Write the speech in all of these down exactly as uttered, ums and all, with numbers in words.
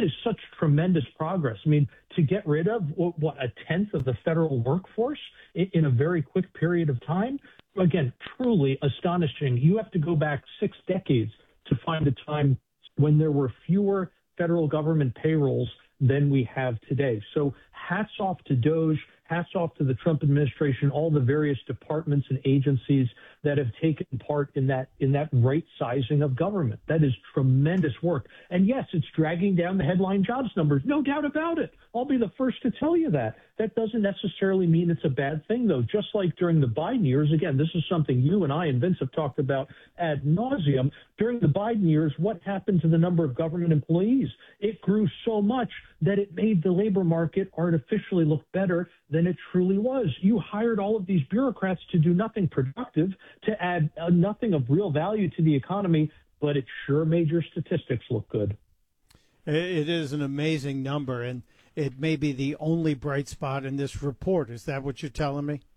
is such tremendous progress. I mean, to get rid of, what, what a tenth of the federal workforce in, in a very quick period of time, again, truly astonishing. You have to go back six decades to find a time when there were fewer federal government payrolls than we have today. So hats off to DOGE, hats off to the Trump administration, all the various departments and agencies that have taken part in that in that right sizing of government. That is tremendous work. And yes, it's dragging down the headline jobs numbers, no doubt about it. I'll be the first to tell you that. That doesn't necessarily mean it's a bad thing, though. Just like during the Biden years, again, this is something you and I and Vince have talked about ad nauseum. During the Biden years, what happened to the number of government employees? It grew so much that it made the labor market artificially look better than it truly was. You hired all of these bureaucrats to do nothing productive, to add uh, nothing of real value to the economy, but it sure made your statistics look good. It is an amazing number, and it may be the only bright spot in this report. Is that what you're telling me?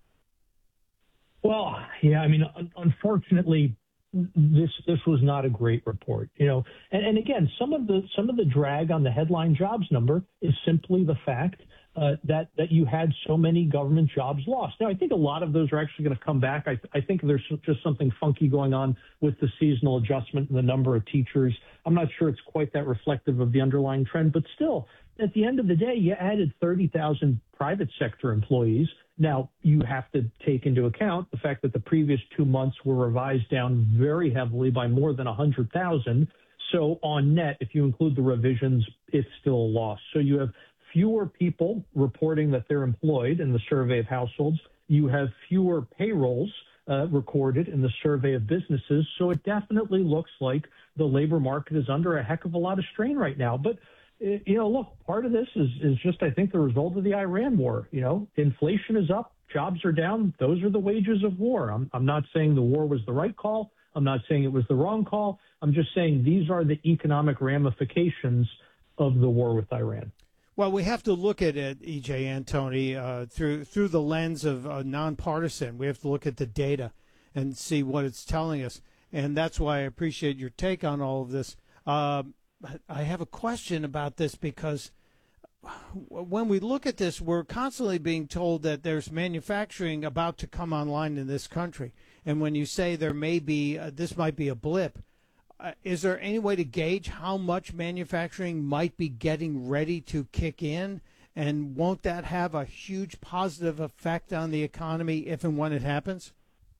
Well, yeah, I mean, un- unfortunately, this this was not a great report, you know. And, and again, some of the some of the drag on the headline jobs number is simply the fact uh, that that you had so many government jobs lost. Now, I think a lot of those are actually going to come back. I, I think there's just something funky going on with the seasonal adjustment and the number of teachers. I'm not sure it's quite that reflective of the underlying trend, but still, at the end of the day, you added thirty thousand private sector employees. Now, you have to take into account the fact that the previous two months were revised down very heavily by more than one hundred thousand. So on net, if you include the revisions, it's still a loss. So you have fewer people reporting that they're employed in the survey of households. You have fewer payrolls uh, recorded in the survey of businesses. So it definitely looks like the labor market is under a heck of a lot of strain right now. But you know, look, part of this is, is just, I think, the result of the Iran war. You know, inflation is up, jobs are down. Those are the wages of war. I'm, I'm not saying the war was the right call. I'm not saying it was the wrong call. I'm just saying these are the economic ramifications of the war with Iran. Well, we have to look at it, E J. Antoni, uh, through through the lens of uh, nonpartisan. We have to look at the data and see what it's telling us. And that's why I appreciate your take on all of this. Uh, I have a question about this because when we look at this, we're constantly being told that there's manufacturing about to come online in this country. And when you say there may be, uh, this might be a blip, uh, is there any way to gauge how much manufacturing might be getting ready to kick in? And won't that have a huge positive effect on the economy if and when it happens?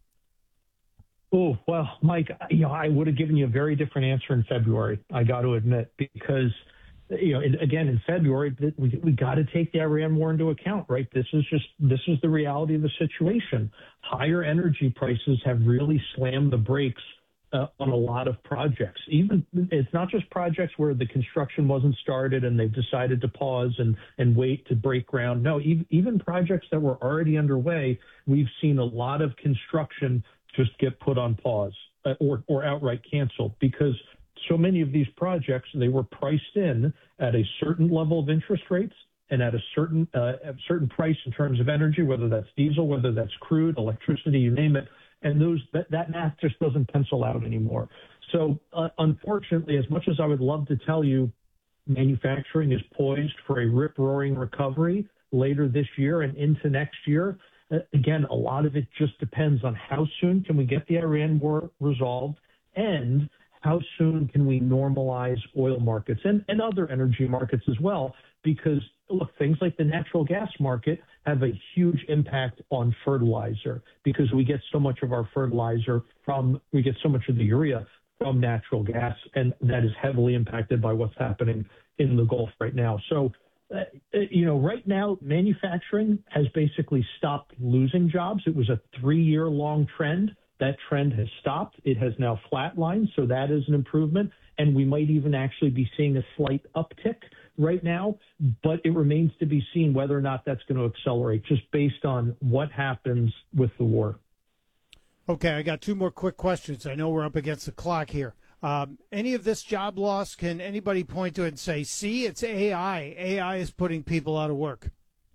Oh, well, Mike, you know, I would have given you a very different answer in February, I got to admit, because, you know, again, in February, we, we got to take the Iran war into account, right? This is just, this is the reality of the situation. Higher energy prices have really slammed the brakes uh, on a lot of projects. Even, it's not just projects where the construction wasn't started and they've decided to pause and, and wait to break ground. No, even, even projects that were already underway, we've seen a lot of construction just get put on pause uh, or, or outright canceled because so many of these projects, they were priced in at a certain level of interest rates and at a certain uh, a certain price in terms of energy, whether that's diesel, whether that's crude, electricity, you name it. And those that, that math just doesn't pencil out anymore. So uh, unfortunately, as much as I would love to tell you manufacturing is poised for a rip-roaring recovery later this year and into next year, again, a lot of it just depends on how soon can we get the Iran war resolved and how soon can we normalize oil markets and, and other energy markets as well, because, look, things like the natural gas market have a huge impact on fertilizer because we get so much of our fertilizer from, we get so much of the urea from natural gas, and that is heavily impacted by what's happening in the Gulf right now. So, Uh, you know, right now, manufacturing has basically stopped losing jobs. It was a three-year-long trend. That trend has stopped. It has now flatlined, so that is an improvement. And we might even actually be seeing a slight uptick right now, but it remains to be seen whether or not that's going to accelerate just based on what happens with the war. Okay, I got two more quick questions. I know we're up against the clock here. Um, any of this job loss, can anybody point to it and say, see, it's A I. A I is putting people out of work?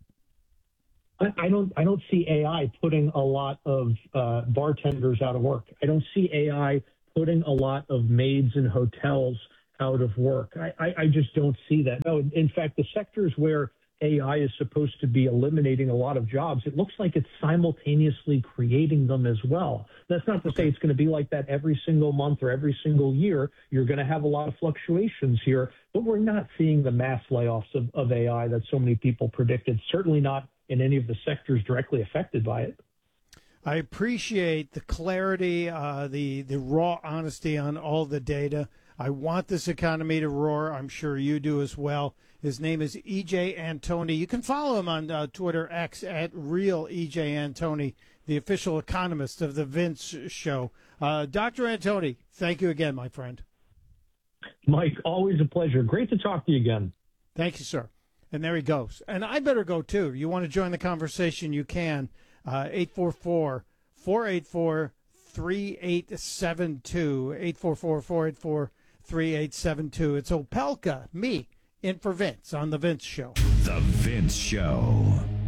I, I don't I don't see A I putting a lot of uh, bartenders out of work. I don't see A I putting a lot of maids in hotels out of work. I, I, I just don't see that. No, in fact, the sectors where A I is supposed to be eliminating a lot of jobs, it looks like it's simultaneously creating them as well. That's not to say it's going to be like that every single month or every single year. You're going to have a lot of fluctuations here, but we're not seeing the mass layoffs of, of A I that so many people predicted, certainly not in any of the sectors directly affected by it. I appreciate the clarity, uh, the, the raw honesty on all the data. I want this economy to roar. I'm sure you do as well. His name is E J Antoni. You can follow him on uh, Twitter X at Real E J Antoni, the official economist of the Vince Show. Uh, Doctor Antoni, thank you again, my friend. Mike, always a pleasure. Great to talk to you again. Thank you, sir. And there he goes. And I better go, too. You want to join the conversation, you can. Uh, eight four four, four eight four, three eight seven two, eight four four, four eight four, three eight seven two. It's Opelka, me, in for Vince on The Vince Show. The Vince Show.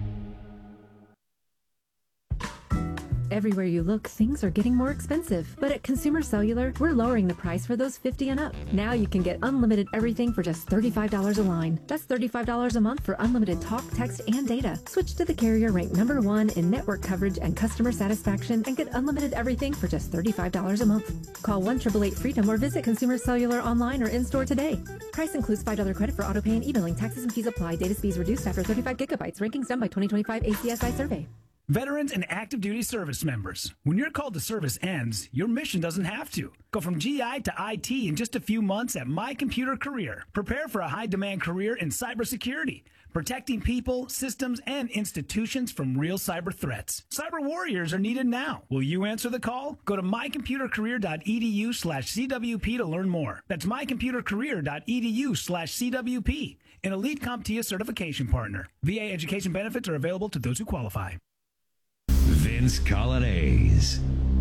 Everywhere you look, things are getting more expensive. But at Consumer Cellular, we're lowering the price for those fifty and up. Now you can get unlimited everything for just thirty-five dollars a line. That's thirty-five dollars a month for unlimited talk, text, and data. Switch to the carrier ranked number one in network coverage and customer satisfaction and get unlimited everything for just thirty-five dollars a month. Call one eight eight eight freedom or visit Consumer Cellular online or in-store today. Price includes five dollars credit for auto pay and e-billing. Taxes and fees apply. Data speeds reduced after thirty-five gigabytes. Rankings done by twenty twenty-five A C S I survey. Veterans and active duty service members. When your call to service ends, your mission doesn't have to. Go from G I to I T in just a few months at My Computer Career. Prepare for a high-demand career in cybersecurity, protecting people, systems, and institutions from real cyber threats. Cyber warriors are needed now. Will you answer the call? Go to mycomputercareer.edu slash CWP to learn more. That's mycomputercareer.edu slash CWP. An elite CompTIA certification partner. V A education benefits are available to those who qualify. Vince Colonnese.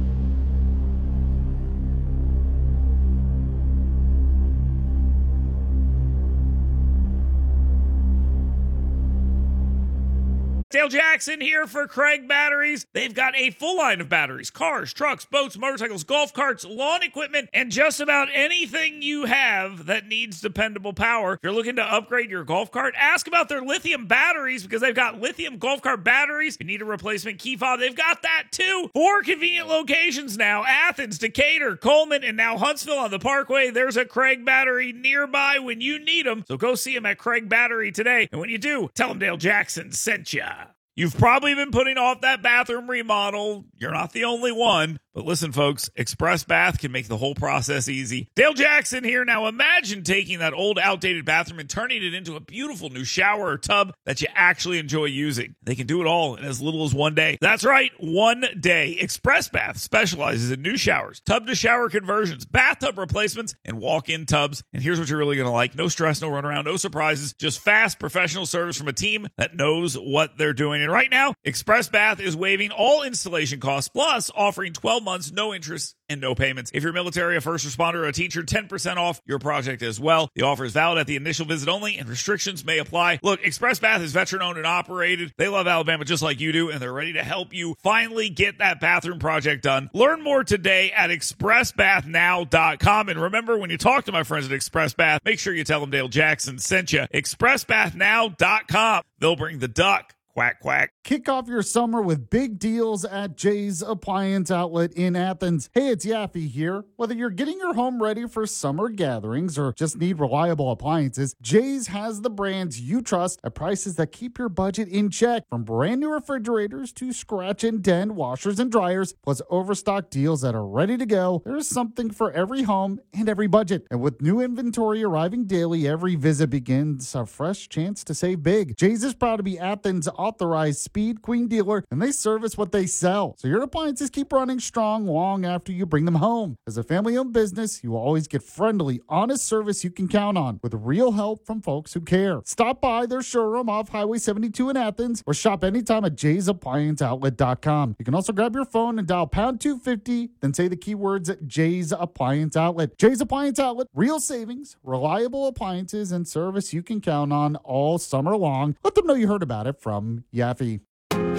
Dale Jackson here for Craig Batteries. They've got a full line of batteries, cars, trucks, boats, motorcycles, golf carts, lawn equipment, and just about anything you have that needs dependable power. If you're looking to upgrade your golf cart, ask about their lithium batteries because they've got lithium golf cart batteries. If you need a replacement key fob, they've got that too. Four convenient locations now: Athens, Decatur, Coleman, and now Huntsville on the Parkway. There's a Craig Battery nearby when you need them. So go see them at Craig Battery today. And when you do, tell them Dale Jackson sent ya. You've probably been putting off that bathroom remodel. You're not the only one. But listen, folks, Express Bath can make the whole process easy. Dale Jackson here. Now imagine taking that old, outdated bathroom and turning it into a beautiful new shower or tub that you actually enjoy using. They can do it all in as little as one day. That's right, one day. Express Bath specializes in new showers, tub-to-shower conversions, bathtub replacements, and walk-in tubs. And here's what you're really going to like. No stress, no runaround, no surprises. Just fast, professional service from a team that knows what they're doing. And right now, Express Bath is waiving all installation costs, plus offering twelve months, no interest, and no payments. If you're military, a first responder, or a teacher, ten percent off your project as well. The offer is valid at the initial visit only, and restrictions may apply. Look, Express Bath is veteran-owned and operated. They love Alabama just like you do, and they're ready to help you finally get that bathroom project done. Learn more today at express bath now dot com. And remember, when you talk to my friends at Express Bath, make sure you tell them Dale Jackson sent you. express bath now dot com. They'll bring the duck. Quack, quack. Kick off your summer with big deals at Jay's Appliance Outlet in Athens. Hey, it's Yaffe here. Whether you're getting your home ready for summer gatherings or just need reliable appliances, Jay's has the brands you trust at prices that keep your budget in check. From brand new refrigerators to scratch and dent washers and dryers, plus overstock deals that are ready to go, there's something for every home and every budget. And with new inventory arriving daily, every visit begins a fresh chance to save big. Jay's is proud to be Athens' authorized Speed Queen dealer, and they service what they sell. So your appliances keep running strong long after you bring them home. As a family-owned business, you will always get friendly, honest service you can count on with real help from folks who care. Stop by their showroom off Highway seventy-two in Athens or shop anytime at jays appliance outlet dot com. You can also grab your phone and dial pound two fifty, then say the keywords Jay's Appliance Outlet. Jay's Appliance Outlet, real savings, reliable appliances, and service you can count on all summer long. Let them know you heard about it from Yaffe.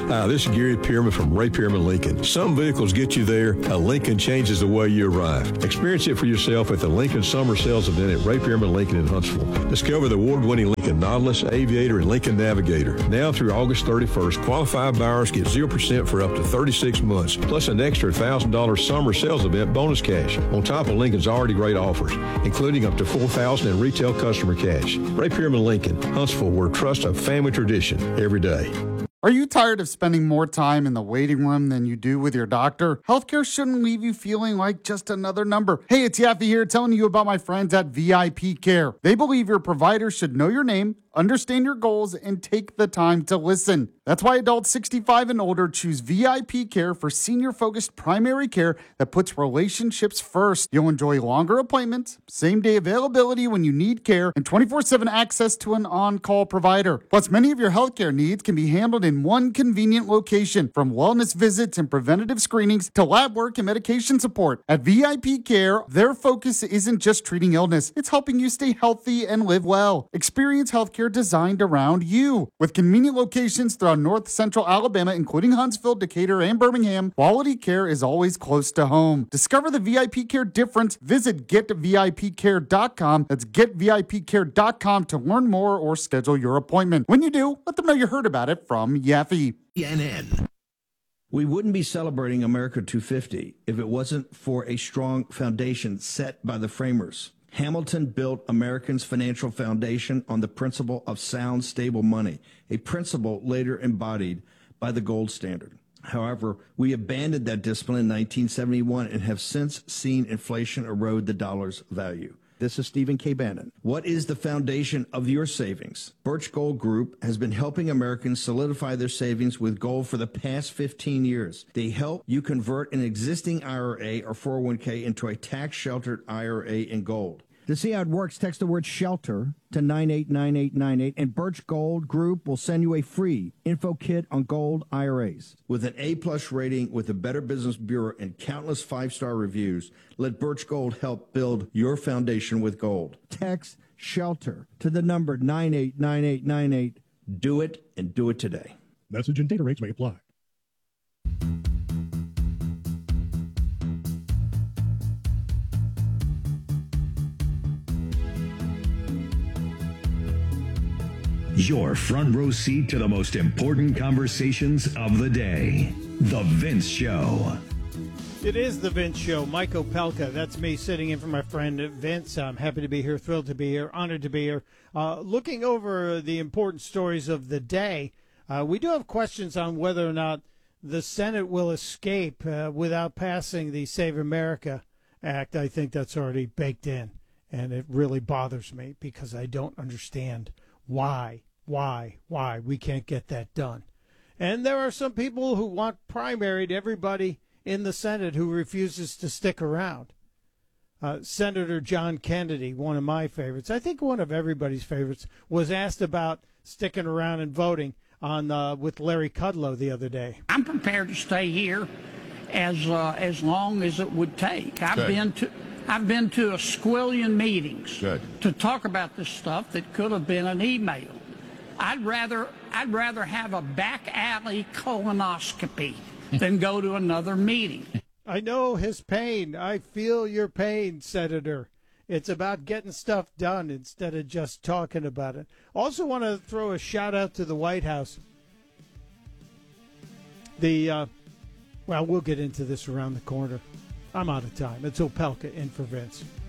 Hi, this is Gary Pearman from Ray Pearman Lincoln. Some vehicles get you there. A Lincoln changes the way you arrive. Experience it for yourself at the Lincoln Summer Sales Event at Ray Pearman Lincoln in Huntsville. Discover the award-winning Lincoln Nautilus, Aviator, and Lincoln Navigator. Now through August thirty-first, qualified buyers get zero percent for up to thirty-six months, plus an extra one thousand dollars summer sales event bonus cash, on top of Lincoln's already great offers, including up to four thousand dollars in retail customer cash. Ray Pearman Lincoln, Huntsville, where trust a family tradition every day. Are you tired of spending more time in the waiting room than you do with your doctor? Healthcare shouldn't leave you feeling like just another number. Hey, it's Yaffe here telling you about my friends at V I P Care. They believe your provider should know your name, understand your goals, and take the time to listen. That's why adults sixty-five and older choose V I P Care for senior-focused primary care that puts relationships first. You'll enjoy longer appointments, same-day availability when you need care, and twenty-four seven access to an on-call provider. Plus, many of your healthcare needs can be handled in one convenient location, from wellness visits and preventative screenings to lab work and medication support. At V I P Care, their focus isn't just treating illness, it's helping you stay healthy and live well. Experience healthcare designed around you. With convenient locations throughout North Central Alabama, including Huntsville, Decatur, and Birmingham, quality care is always close to home. Discover the V I P Care difference. Visit get V I P care dot com. That's get V I P care dot com to learn more or schedule your appointment. When you do, let them know you heard about it from Yaffe. C N N. We wouldn't be celebrating America two fifty if it wasn't for a strong foundation set by the framers. Hamilton built Americans' financial foundation on the principle of sound, stable money, a principle later embodied by the gold standard. However, we abandoned that discipline in nineteen seventy-one and have since seen inflation erode the dollar's value. This is Stephen K. Bannon. What is the foundation of your savings? Birch Gold Group has been helping Americans solidify their savings with gold for the past fifteen years. They help you convert an existing I R A or four oh one k into a tax-sheltered I R A in gold. To see how it works, text the word SHELTER to nine eight nine eight nine eight, and Birch Gold Group will send you a free info kit on gold I R As. With an A-plus rating with the Better Business Bureau and countless five-star reviews, let Birch Gold help build your foundation with gold. Text SHELTER to the number nine eight nine eight nine eight. Do it, and do it today. Message and data rates may apply. Your front row seat to the most important conversations of the day. The Vince Show. It is The Vince Show. Mike Opelka, that's me sitting in for my friend Vince. I'm happy to be here, thrilled to be here, honored to be here. Uh, looking over the important stories of the day, uh, we do have questions on whether or not the Senate will escape uh, without passing the Save America Act. I think that's already baked in, and it really bothers me because I don't understand why, why, why we can't get that done. And there are some people who want primaried everybody in the Senate who refuses to stick around. Uh, Senator John Kennedy, one of my favorites, I think one of everybody's favorites, was asked about sticking around and voting on uh, with Larry Kudlow the other day. I'm prepared to stay here as uh, as long as it would take. I've Good. been to I've been to a squillion meetings Good. to talk about this stuff that could have been an email. I'd rather I'd rather have a back alley colonoscopy than go to another meeting. I know his pain. I feel your pain, Senator. It's about getting stuff done instead of just talking about it. Also want to throw a shout out to the White House. The, uh, well, we'll get into this around the corner. I'm out of time. It's Opelka in for Vince.